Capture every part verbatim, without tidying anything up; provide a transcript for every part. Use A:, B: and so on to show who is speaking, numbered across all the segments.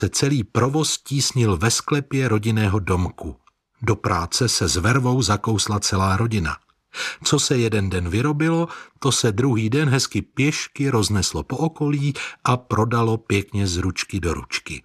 A: se celý provoz tísnil ve sklepě rodinného domku. Do práce se s vervou zakousla celá rodina. Co se jeden den vyrobilo, to se druhý den hezky pěšky rozneslo po okolí a prodalo pěkně z ručky do ručky.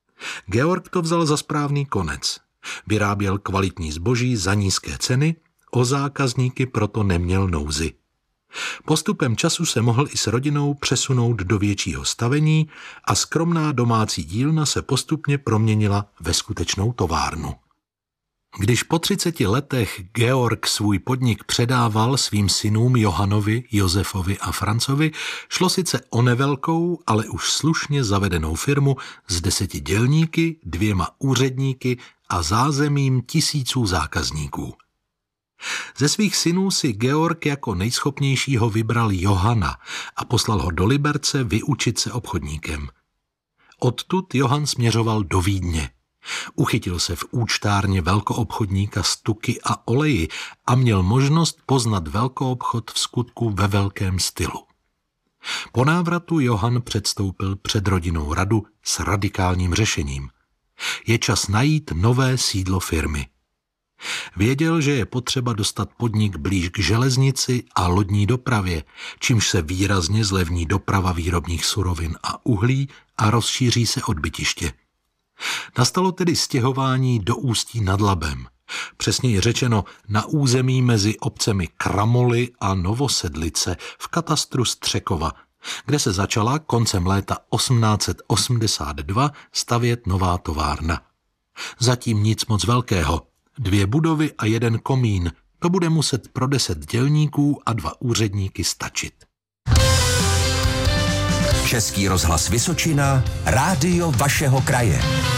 A: Georg to vzal za správný konec. Vyráběl kvalitní zboží za nízké ceny, o zákazníky proto neměl nouzy. Postupem času se mohl i s rodinou přesunout do většího stavení a skromná domácí dílna se postupně proměnila ve skutečnou továrnu. Když po třiceti letech Georg svůj podnik předával svým synům Johanovi, Josefovi a Francovi, šlo sice o nevelkou, ale už slušně zavedenou firmu s deseti dělníky, dvěma úředníky a zázemím tisíců zákazníků. Ze svých synů si Georg jako nejschopnějšího vybral Johana a poslal ho do Liberce vyučit se obchodníkem. Odtud Johan směřoval do Vídně. Uchytil se v účtárně velkoobchodníka s tuky a oleji a měl možnost poznat velkoobchod v skutku ve velkém stylu. Po návratu Johan předstoupil před rodinnou radu s radikálním řešením. Je čas najít nové sídlo firmy. Věděl, že je potřeba dostat podnik blíž k železnici a lodní dopravě, čímž se výrazně zlevní doprava výrobních surovin a uhlí a rozšíří se odbytiště. Nastalo tedy stěhování do Ústí nad Labem, přesněji řečeno na území mezi obcemi Kramoly a Novosedlice v katastru Střekova, kde se začala koncem léta osmnáct set osmdesát dva stavět nová továrna. Zatím nic moc velkého, dvě budovy a jeden komín, to bude muset pro deset dělníků a dva úředníky stačit.
B: Český rozhlas Vysočina, rádio vašeho kraje.